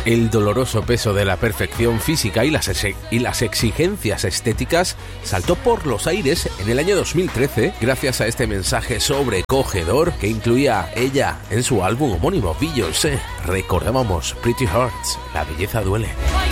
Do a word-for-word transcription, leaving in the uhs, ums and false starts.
El doloroso peso de la perfección física y las, ex- y las exigencias estéticas saltó por los aires en el año dos mil trece gracias a este mensaje sobrecogedor que incluía ella en su álbum homónimo Beyoncé. Recordábamos Pretty Hurts, la belleza duele.